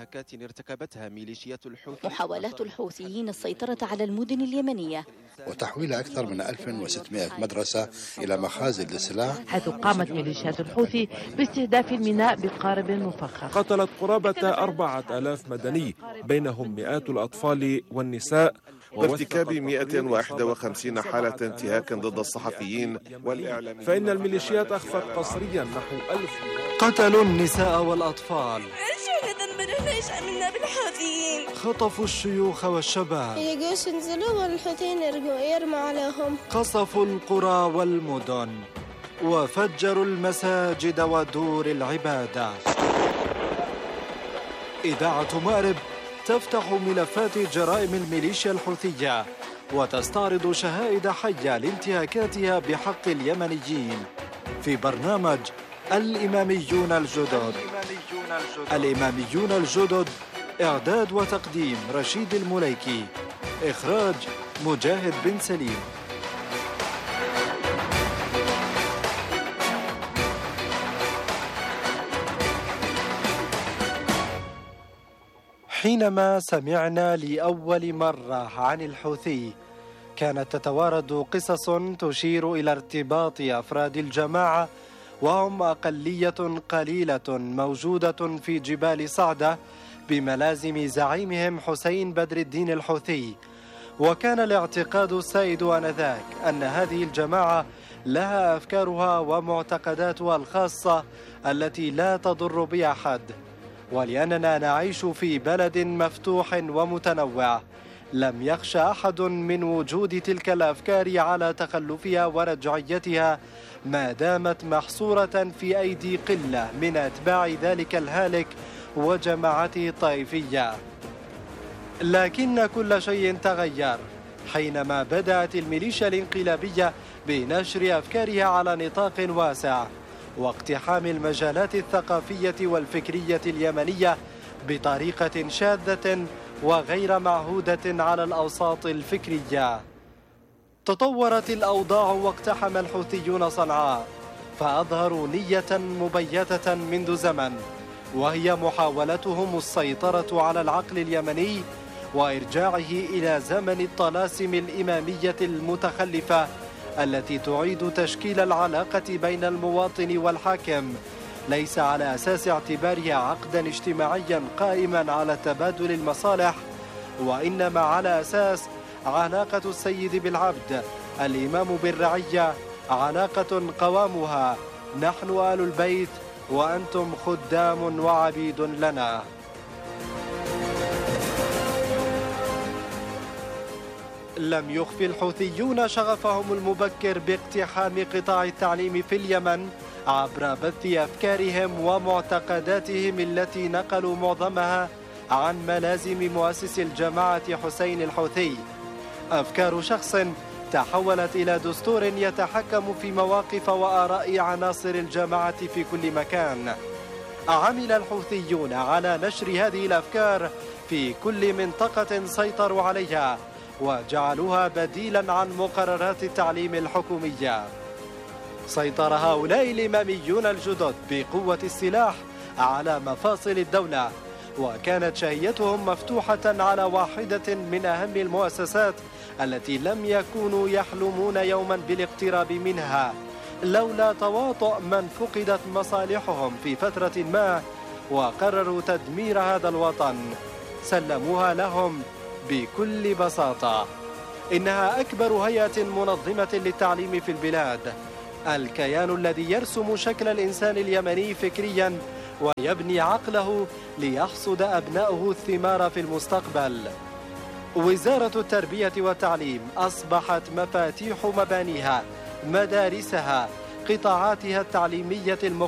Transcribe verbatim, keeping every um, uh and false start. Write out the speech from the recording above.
حركات ارتكبتها ميليشيات الحوثي. محاولات الحوثيين السيطرة على المدن اليمنية وتحويل أكثر من ألف وستمائة مدرسة إلى مخازن للسلاح، حيث قامت ميليشيات الحوثي باستهداف الميناء بقارب مفخخ. قتلت قرابة أربعة آلاف مدني بينهم مئات الأطفال والنساء، وارتكاب مئة وواحد وخمسين حالة انتهاك ضد الصحفيين والإعلاميين. فإن الميليشيات أخفت قسريا نحو ألف. قتلوا النساء والأطفال، ليش عملنا بالحوثيين؟ خطفوا الشيوخ والشباب، يجوش ينزلوا والحوثيين يرموا عليهم، قصفوا القرى والمدن، وفجروا المساجد ودور العبادة. إذاعة مأرب تفتح ملفات جرائم الميليشيا الحوثية وتستعرض شهائد حية لانتهاكاتها بحق اليمنيين في برنامج الإماميون الجدد. الإماميون الجدد، إعداد وتقديم رشيد المليكي، إخراج مجاهد بن سليم. حينما سمعنا لأول مرة عن الحوثي كانت تتوارد قصص تشير إلى ارتباط أفراد الجماعة، وهم أقلية قليلة موجودة في جبال صعدة بملازم زعيمهم حسين بدر الدين الحوثي. وكان الاعتقاد السائد آنذاك أن هذه الجماعة لها أفكارها ومعتقداتها الخاصة التي لا تضر بأحد، ولأننا نعيش في بلد مفتوح ومتنوع لم يخش أحد من وجود تلك الأفكار على تخلفها ورجعيتها ما دامت محصورة في أيدي قلة من أتباع ذلك الهالك وجماعته الطائفية. لكن كل شيء تغير حينما بدأت الميليشيا الانقلابية بنشر أفكارها على نطاق واسع واقتحام المجالات الثقافية والفكرية اليمنية بطريقة شاذة وغير معهودة على الأوساط الفكرية. تطورت الأوضاع واقتحم الحوثيون صنعاء، فأظهروا نية مبيتة منذ زمن، وهي محاولتهم السيطرة على العقل اليمني وإرجاعه إلى زمن الطلاسم الإمامية المتخلفة التي تعيد تشكيل العلاقة بين المواطن والحاكم ليس على أساس اعتبارها عقدا اجتماعيا قائما على تبادل المصالح، وإنما على أساس علاقة السيد بالعبد، الإمام بالرعية، علاقة قوامها نحن آل البيت وأنتم خدام وعبيد لنا. لم يخفي الحوثيون شغفهم المبكر باقتحام قطاع التعليم في اليمن عبر بث أفكارهم ومعتقداتهم التي نقلوا معظمها عن ملازم مؤسس الجماعة حسين الحوثي، أفكار شخص تحولت إلى دستور يتحكم في مواقف وآراء عناصر الجماعة في كل مكان. عمل الحوثيون على نشر هذه الأفكار في كل منطقة سيطروا عليها وجعلوها بديلا عن مقررات التعليم الحكومية. سيطر هؤلاء الإماميون الجدد بقوة السلاح على مفاصل الدولة، وكانت شهيتهم مفتوحة على واحدة من أهم المؤسسات التي لم يكونوا يحلمون يوما بالاقتراب منها لولا تواطؤ من فقدت مصالحهم في فترة ما وقرروا تدمير هذا الوطن. سلموها لهم بكل بساطة. إنها أكبر هيئة منظمة للتعليم في البلاد، الكيان الذي يرسم شكل الإنسان اليمني فكريا ويبني عقله ليحصد أبناؤه الثمار في المستقبل. وزارة التربية والتعليم أصبحت مفاتيح مبانيها، مدارسها، قطاعاتها التعليمية المختلفة